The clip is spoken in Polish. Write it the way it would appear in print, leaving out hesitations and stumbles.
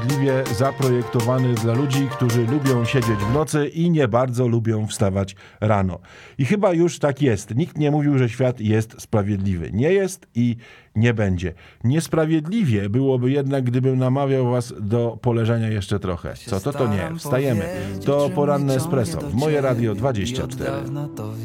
sprawiedliwie zaprojektowany dla ludzi, którzy lubią siedzieć w nocy i nie bardzo lubią wstawać rano. I chyba już tak jest. Nikt nie mówił, że świat jest sprawiedliwy. Nie jest i nie będzie. Niesprawiedliwie byłoby jednak, gdybym namawiał was do poleżenia jeszcze trochę. Co to nie. Wstajemy. To poranne espresso w Moje Radio 24.